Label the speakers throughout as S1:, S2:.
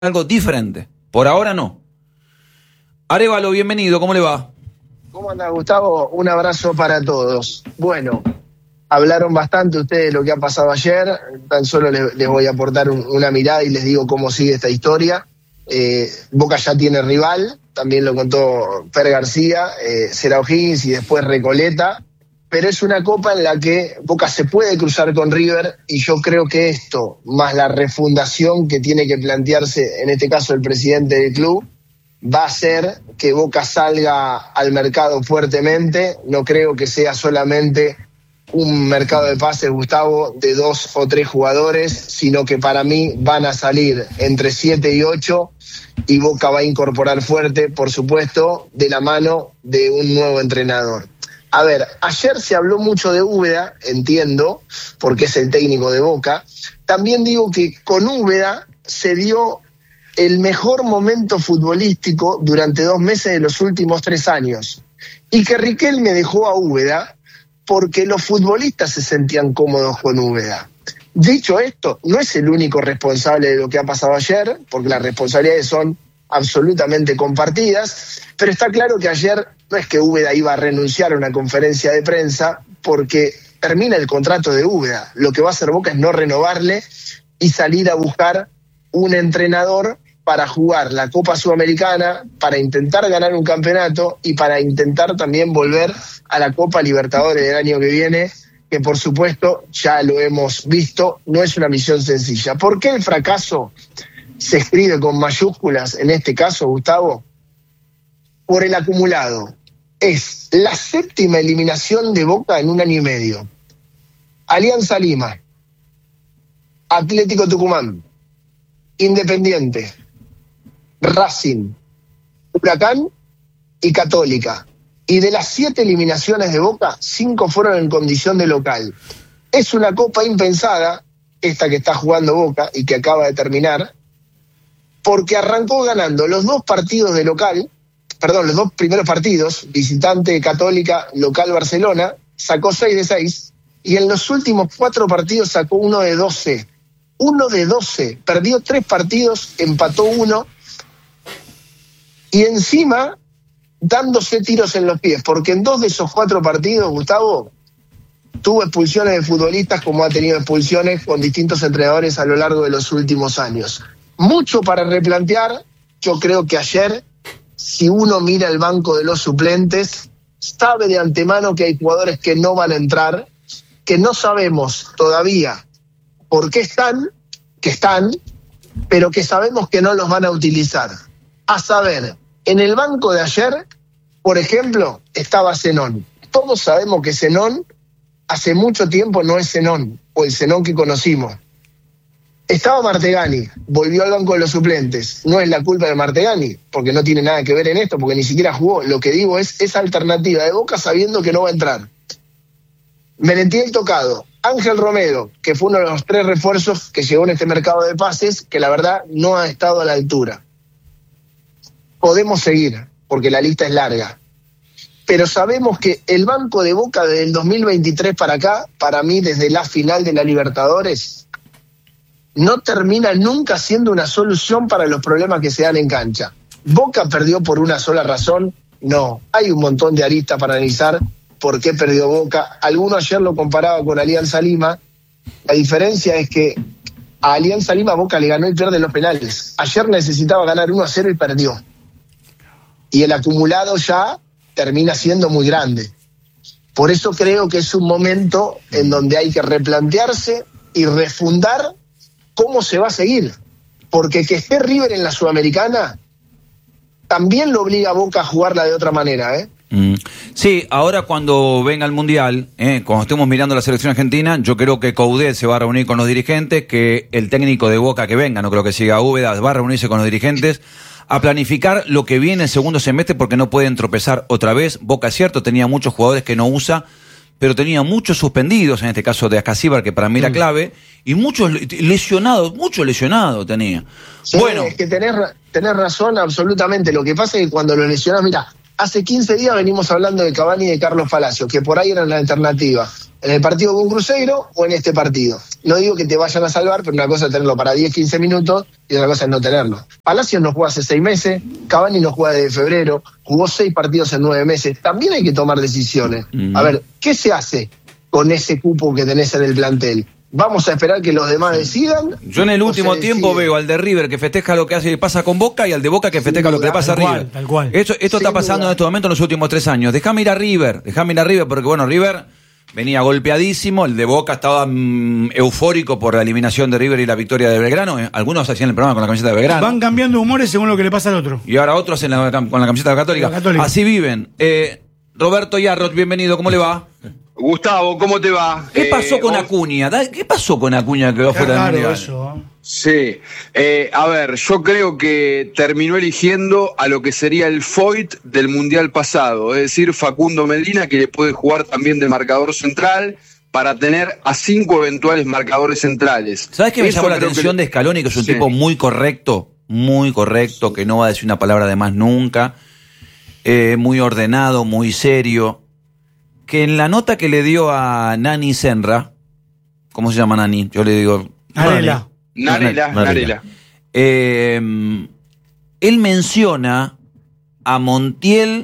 S1: algo diferente. Por ahora no. Arévalo, bienvenido, ¿cómo le va?
S2: ¿Cómo anda, Gustavo? Un abrazo para todos. Bueno, hablaron bastante ustedes de lo que ha pasado ayer. Tan solo les voy a aportar una mirada y les digo cómo sigue esta historia. Boca ya tiene rival, también lo contó Fer García, será O'Higgins y después Recoleta, pero es una copa en la que Boca se puede cruzar con River y yo creo que esto, más la refundación que tiene que plantearse, en este caso el presidente del club, va a hacer que Boca salga al mercado fuertemente. No creo que sea solamente un mercado de pases, Gustavo, de 2 o 3 jugadores, sino que para mí van a salir entre 7 y 8 y Boca va a incorporar fuerte, por supuesto, de la mano de un nuevo entrenador. A ver, ayer se habló mucho de Úbeda, entiendo, porque es el técnico de Boca. También digo que con Úbeda se dio el mejor momento futbolístico durante 2 meses de los últimos 3 años. Y que Riquelme dejó a Úbeda porque los futbolistas se sentían cómodos con Úbeda. Dicho esto, no es el único responsable de lo que ha pasado ayer, porque las responsabilidades son absolutamente compartidas, pero está claro que ayer no es que Úbeda iba a renunciar a una conferencia de prensa porque termina el contrato de Úbeda. Lo que va a hacer Boca es no renovarle y salir a buscar un entrenador para jugar la Copa Sudamericana, para intentar ganar un campeonato y para intentar también volver a la Copa Libertadores del año que viene, que por supuesto ya lo hemos visto, no es una misión sencilla. ¿Por qué el fracaso se escribe con mayúsculas en este caso, Gustavo? Por el acumulado. Es la 7ª eliminación de Boca en 1 año y medio. Alianza Lima, Atlético Tucumán, Independiente, Racing, Huracán y Católica. Y de las 7 eliminaciones de Boca, 5 fueron en condición de local. Es una copa impensada, esta que está jugando Boca y que acaba de terminar, porque arrancó ganando los 2 partidos de local, los 2 primeros partidos, visitante Católica, local Barcelona, sacó 6 de 6, y en los últimos 4 partidos sacó 1 de 12. 1 de 12, perdió 3 partidos, empató 1, y encima dándose tiros en los pies, porque en 2 de esos 4 partidos, Gustavo, tuvo expulsiones de futbolistas como ha tenido expulsiones con distintos entrenadores a lo largo de los últimos años. Mucho para replantear. Yo creo que ayer, si uno mira el banco de los suplentes, sabe de antemano que hay jugadores que no van a entrar, que no sabemos todavía por qué están, pero que sabemos que no los van a utilizar. A saber, en el banco de ayer, por ejemplo, estaba Zenón. Todos sabemos que Zenón hace mucho tiempo no es Zenón, o el Zenón que conocimos. Estaba Martegani, volvió al banco de los suplentes. No es la culpa de Martegani, porque no tiene nada que ver en esto, porque ni siquiera jugó. Lo que digo es esa alternativa de Boca sabiendo que no va a entrar. Merentiel tocado. Ángel Romero, que fue uno de los 3 refuerzos que llegó en este mercado de pases, que la verdad no ha estado a la altura. Podemos seguir, porque la lista es larga. Pero sabemos que el banco de Boca desde el 2023 para acá, para mí desde la final de la Libertadores, no termina nunca siendo una solución para los problemas que se dan en cancha. ¿Boca perdió por una sola razón? No, hay un montón de aristas para analizar por qué perdió Boca. Alguno ayer lo comparaba con Alianza Lima. La diferencia es que a Alianza Lima Boca le ganó y pierde los penales. Ayer necesitaba ganar 1-0 y perdió. Y el acumulado ya termina siendo muy grande. Por eso creo que es un momento en donde hay que replantearse y refundar cómo se va a seguir. Porque que esté River en la Sudamericana también lo obliga a Boca a jugarla de otra manera, ¿eh?
S1: Sí, ahora cuando venga el Mundial, cuando estemos mirando la selección argentina, yo creo que Coudet se va a reunir con los dirigentes, que el técnico de Boca que venga, no creo que siga Úbeda, va a reunirse con los dirigentes a planificar lo que viene el segundo semestre, porque no pueden tropezar otra vez. Boca, es cierto, tenía muchos jugadores que no usa, pero tenía muchos suspendidos, en este caso de Ascasíbar, que para mí era clave, y muchos lesionados tenía.
S2: Sí, bueno, es que tenés razón absolutamente. Lo que pasa es que cuando lo lesionás, mirá, hace 15 días venimos hablando de Cavani y de Carlos Palacios, que por ahí eran la alternativa. En el partido con Cruzeiro o en este partido. No digo que te vayan a salvar, pero una cosa es tenerlo para 10, 15 minutos y otra cosa es no tenerlo. Palacios no juega hace 6 meses, Cavani no juega desde febrero, jugó 6 partidos en 9 meses. También hay que tomar decisiones. A ver, ¿qué se hace con ese cupo que tenés en el plantel? ¿Vamos a esperar que los demás decidan?
S1: Yo en el último tiempo veo al de River que festeja lo que hace y pasa con Boca y al de Boca que festeja lo que le pasa a River.
S3: Tal cual.
S1: Esto está pasando en este momento en los últimos 3 años. Déjame ir a River porque bueno, River venía golpeadísimo, el de Boca estaba eufórico por la eliminación de River y la victoria de Belgrano. Algunos hacían el programa con la camiseta de Belgrano.
S3: Van cambiando humores según lo que le pasa al otro.
S1: Y ahora otros hacen con la camiseta de la Católica. Así viven. Roberto Yarros, bienvenido, ¿cómo le va?
S4: Gustavo, ¿cómo te va?
S1: ¿Qué pasó con Acuña? ¿Qué pasó con Acuña que quedó fuera del Mundial?
S3: Eso.
S4: Sí, a ver, yo creo que terminó eligiendo a lo que sería el Foyt del Mundial pasado, es decir, Facundo Medina, que le puede jugar también de marcador central para tener a 5 eventuales marcadores centrales.
S1: ¿Sabes qué me llamó la atención de Scaloni? Que es un tipo muy correcto, que no va a decir una palabra de más nunca, muy ordenado, muy serio. Que en la nota que le dio a Nani Senra, ¿cómo se llama Nani? Yo le digo...
S3: Narela.
S1: Él menciona a Montiel,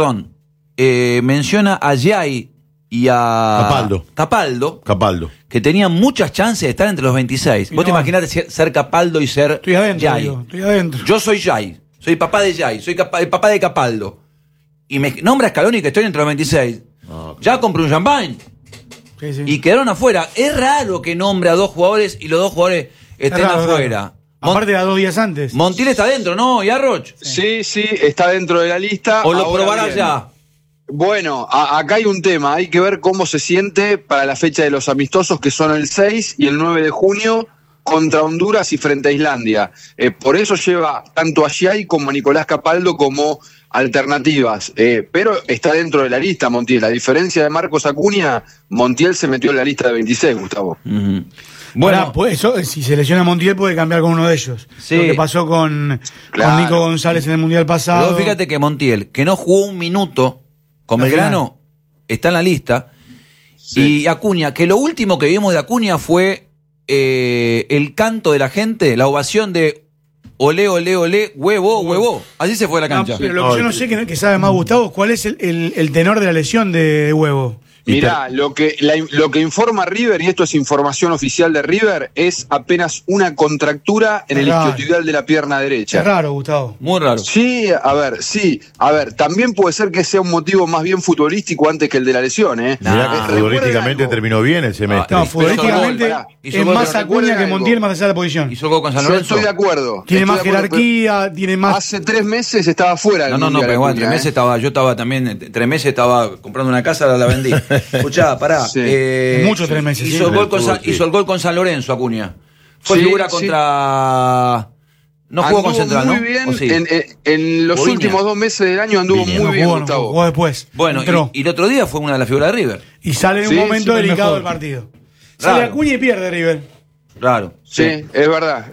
S1: menciona a Yay y a Capaldo, que tenían muchas chances de estar entre los 26. Vos te imaginás ser Capaldo y ser Yay.
S3: Estoy adentro.
S1: Yo soy Yay, soy papá de Yay, soy el papá de Capaldo. Y me nombra Scaloni que estoy entre los 26. Ya compré un champagne.
S3: Sí.
S1: Y quedaron afuera. Es raro que nombre a 2 jugadores y los 2 jugadores estén afuera.
S3: Aparte de 2 días antes.
S1: Montiel está dentro, ¿no? ¿Y Arroch?
S4: Sí, está dentro de la lista.
S1: ¿O lo probará ya?
S4: Bueno, acá hay un tema. Hay que ver cómo se siente para la fecha de los amistosos, que son el 6 y el 9 de junio, contra Honduras y frente a Islandia. Por eso lleva tanto a Giai como a Nicolás Capaldo como alternativas, pero está dentro de la lista Montiel. A diferencia de Marcos Acuña, Montiel se metió en la lista de 26, Gustavo.
S3: Bueno, pues eso, si se lesiona Montiel puede cambiar con uno de ellos.
S1: Sí.
S3: Lo que pasó con Nico González en el Mundial pasado.
S1: Pero fíjate que Montiel, que no jugó un minuto con Belgrano, está en la lista. Sí. Y Acuña, que lo último que vimos de Acuña fue el canto de la gente, la ovación de olé, olé, olé, huevo, huevo. Así se fue a la cancha.
S3: Pero lo que yo no sé, que sabe más Gustavo, ¿cuál es el tenor de la lesión de huevo?
S4: Mirá, lo que informa River, y esto es información oficial de River, es apenas una contractura en el isquiotibial de la pierna derecha.
S3: Es raro, Gustavo.
S1: Muy raro.
S4: Sí, a ver, también puede ser que sea un motivo más bien futbolístico antes que el de la lesión, ¿eh?
S5: Mirá que futbolísticamente terminó bien el semestre.
S3: No, futbolísticamente es más Acuña que Montiel, más allá de la posición.
S1: Hizo gol con San
S4: Yo
S1: Lorenzo.
S4: estoy de acuerdo.
S3: Tiene más jerarquía, tiene más...
S4: Hace 3 meses estaba fuera.
S1: No, pero igual, 3 meses yo estaba también, 3 meses estaba comprando una casa, la vendí. Escuchá, pará.
S3: Sí. Muchos 3 meses.
S1: Hizo el gol con San Lorenzo, Acuña. Fue figura contra... No jugó con Central,
S4: muy
S1: ¿no?
S4: bien.
S1: Sí.
S4: En los últimos 2 meses del año anduvo muy bien, Gustavo.
S3: Jugó después.
S1: Bueno, y el otro día fue una de las figuras de River.
S3: Y sale en un momento delicado del partido. Sale Acuña y pierde River.
S1: Claro.
S4: Sí, es verdad.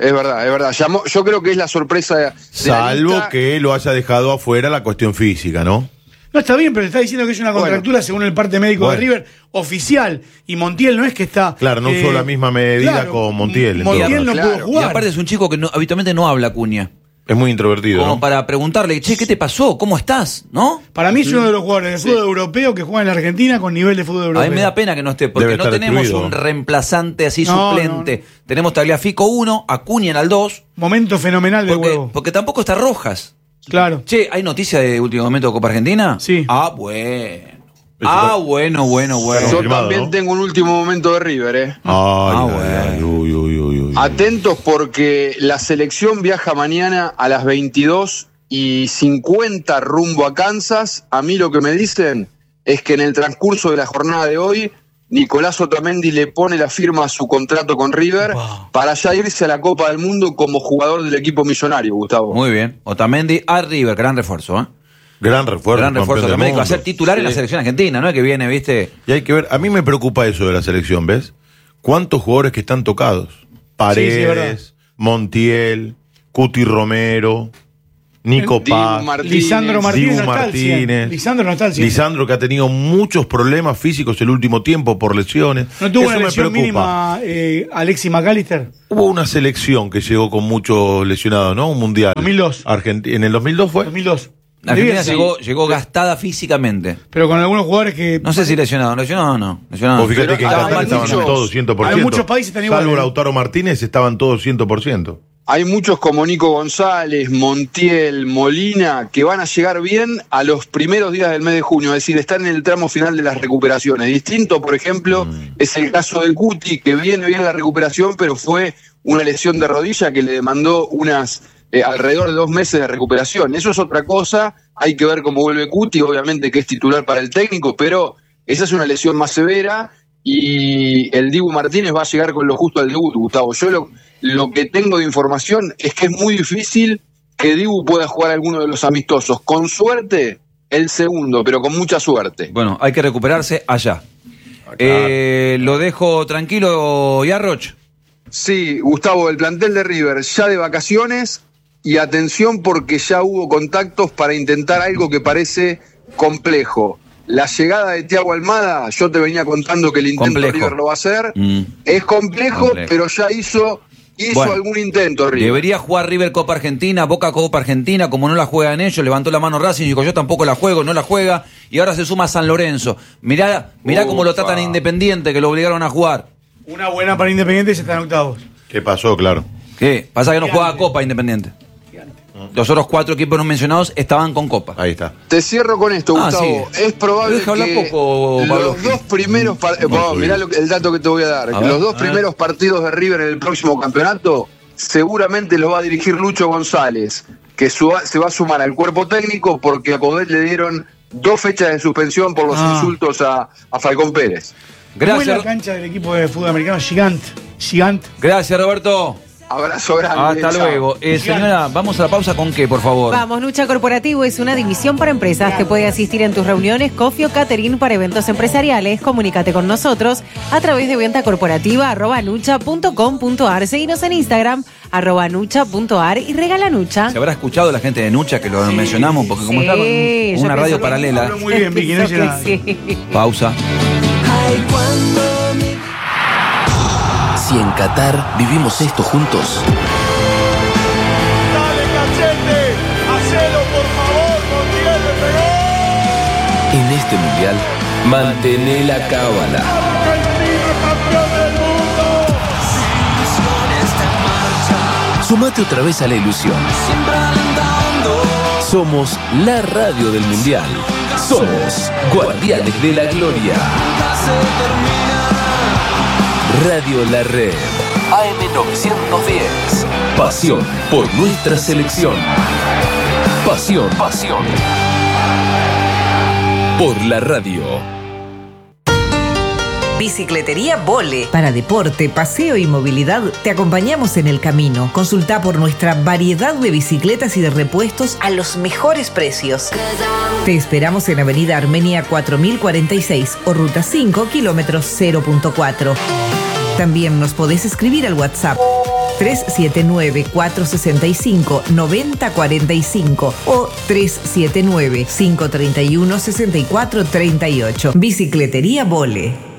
S4: Yo creo que es la sorpresa de
S5: salvo que lo haya dejado afuera la cuestión física, ¿no?
S3: No, está bien, pero le está diciendo que es una contractura según el parte médico de River oficial. Y Montiel no es que está...
S5: Claro, no usó la misma medida con Montiel.
S3: Montiel no pudo jugar.
S1: Y aparte es un chico que habitualmente no habla, Acuña.
S5: Es muy introvertido,
S1: como para preguntarle, che, ¿qué te pasó? ¿Cómo estás? ¿No?
S3: Para mí es uno de los jugadores de fútbol europeo que juega en la Argentina con nivel de fútbol europeo.
S1: A mí me da pena que no esté, porque no tenemos un reemplazante así suplente. No. Tenemos Tagliafico 1, Acuña en el 2.
S3: Momento fenomenal de Huevo.
S1: Porque tampoco está Rojas.
S3: Claro.
S1: Che, ¿hay noticia de último momento de Copa Argentina?
S3: Sí.
S1: Bueno.
S4: Yo también tengo un último momento de River,
S5: Uy.
S4: Atentos porque la selección viaja mañana a las 22:50 rumbo a Kansas. A mí lo que me dicen es que en el transcurso de la jornada de hoy, Nicolás Otamendi le pone la firma a su contrato con River para ya irse a la Copa del Mundo como jugador del equipo millonario, Gustavo.
S1: Muy bien. Otamendi a River, gran refuerzo, ¿eh?
S5: Gran refuerzo.
S1: Otamendi va a ser titular en la selección argentina, ¿no? Es que viene, ¿viste?
S5: Y hay que ver, a mí me preocupa eso de la selección, ¿ves? ¿Cuántos jugadores que están tocados? Paredes, Montiel, Cuti Romero. Nico
S4: Dibu
S5: Paz,
S4: Martínez.
S3: Lisandro Martínez.
S5: Dibu
S3: no está al 100.
S5: Martínez.
S3: Lisandro no está al 100.
S5: Lisandro, que ha tenido muchos problemas físicos el último tiempo por lesiones.
S3: ¿No tuvo
S5: Eso
S3: una
S5: me
S3: lesión
S5: preocupa.
S3: mínima Alexis McAllister?
S5: Hubo una selección que llegó con muchos lesionados, ¿no? Un mundial.
S3: 2002.
S5: ¿En el 2002 fue?
S3: 2002.
S1: Argentina
S3: Sí.
S1: llegó gastada físicamente.
S3: Pero con algunos jugadores que...
S1: No sé si lesionado no.
S5: Vos fíjate
S4: Pero
S5: que en
S4: hay
S5: Qatar estaban
S4: muchos-
S5: todos 100%.
S3: hay muchos países que están iguales,
S5: Salvo
S3: ¿no?
S5: Lautaro Martínez, estaban todos 100%.
S4: Hay muchos como Nico González, Montiel, Molina, que van a llegar bien a los primeros días del mes de junio, es decir, están en el tramo final de las recuperaciones. Distinto, por ejemplo, es el caso del Cuti, que viene bien la recuperación, pero fue una lesión de rodilla que le demandó alrededor de 2 meses de recuperación. Eso es otra cosa, hay que ver cómo vuelve Cuti, obviamente que es titular para el técnico, pero esa es una lesión más severa y el Dibu Martínez va a llegar con lo justo al debut, Gustavo. Yo lo que tengo de información es que es muy difícil que Dibu pueda jugar alguno de los amistosos. Con suerte, el segundo, pero con mucha suerte.
S1: Bueno, hay que recuperarse allá. Lo dejo tranquilo, Yarroch.
S4: Sí, Gustavo, el plantel de River ya de vacaciones y atención porque ya hubo contactos para intentar algo que parece complejo. La llegada de Thiago Almada, yo te venía contando que el intento
S1: Complejo.
S4: River lo va a hacer.
S1: Mm.
S4: Es complejo, pero ya hizo
S1: Bueno,
S4: algún intento River.
S1: Debería jugar River Copa Argentina, Boca Copa Argentina, como no la juegan ellos, levantó la mano Racing y dijo yo tampoco la juego, no la juega, y ahora se suma San Lorenzo. Mirá cómo lo tratan a Independiente, que lo obligaron a jugar.
S3: Una buena para Independiente y se están en octavos.
S5: ¿Qué pasó? Claro.
S1: ¿Qué? Pasa que no
S3: Gigante.
S1: juega Copa Independiente. Los otros 4 equipos no mencionados estaban con Copa.
S5: Ahí está.
S4: Te cierro con esto,
S1: Ah,
S4: Gustavo.
S1: sí.
S4: Es probable
S1: Deja hablar
S4: que
S1: poco, Pablo.
S4: los dos primeros mirá el dato que te voy a dar.
S1: A
S4: Que
S1: ver.
S4: los dos primeros partidos de River en el próximo campeonato seguramente los va a dirigir Lucho González, que se va a sumar al cuerpo técnico porque a Coudet le dieron 2 fechas de suspensión por los insultos a Falcón Pérez.
S3: ¿Cómo es la
S1: Gracias,
S3: cancha del equipo de fútbol americano? Gigante.
S1: gracias Roberto.
S4: Abrazo grande.
S1: Hasta
S4: chao.
S1: luego. Señora, vamos a la pausa con qué, por favor.
S6: Vamos, Nucha Corporativo es una división para empresas que puede asistir en tus reuniones, coffee o catering para eventos empresariales. Comunícate con nosotros a través de venta corporativa @nucha.com.ar. Seguinos en Instagram @nucha.ar y regala Nucha.
S1: ¿Se habrá escuchado la gente de Nucha que lo mencionamos? Porque como
S6: Sí,
S1: está con
S6: yo
S1: una radio
S6: pienso que
S1: paralela.
S3: Habló muy bien, Vicky, no
S6: Pienso
S3: hice nada.
S6: que sí.
S1: Pausa.
S7: Si en Qatar vivimos esto juntos,
S8: ¡Dale, Cachete! ¡Hacelo, por favor! ¡Montiel le pegó!
S7: en este mundial, mantené la cábala.
S8: ¡Argentina, campeón del mundo!
S7: Sumate otra vez a la ilusión. Somos la radio del mundial. Somos Guardianes de la Gloria. Radio La Red. AM910. Pasión por nuestra selección. Pasión por la radio.
S9: Bicicletería Vole. Para deporte, paseo y movilidad, te acompañamos en el camino. Consulta por nuestra variedad de bicicletas y de repuestos a los mejores precios. Te esperamos en Avenida Armenia 4046 o Ruta 5, kilómetros 0.4. También nos podés escribir al WhatsApp 379-465-9045 o 379-531-6438. Bicicletería Vole.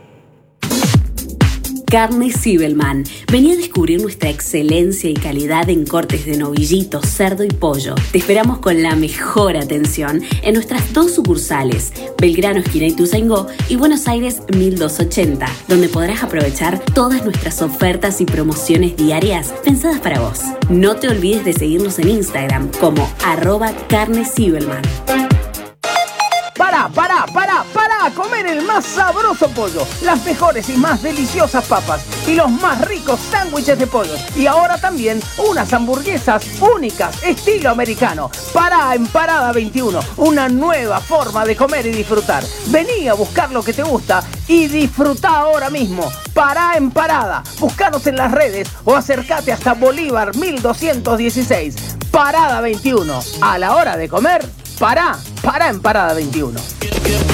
S10: Carne Zibelman. Vení a descubrir nuestra excelencia y calidad en cortes de novillito, cerdo y pollo. Te esperamos con la mejor atención en nuestras 2 sucursales, Belgrano, esquina Ituzaingó y Buenos Aires 1280, donde podrás aprovechar todas nuestras ofertas y promociones diarias pensadas para vos. No te olvides de seguirnos en Instagram como @Carne Zibelman.
S11: Para comer el más sabroso pollo, las mejores y más deliciosas papas y los más ricos sándwiches de pollo. Y ahora también unas hamburguesas únicas, estilo americano. Pará en Parada 21, una nueva forma de comer y disfrutar. Vení a buscar lo que te gusta y disfruta ahora mismo. Pará en Parada, buscanos en las redes o acércate hasta Bolívar 1216. Parada 21, a la hora de comer, pará en Parada 21.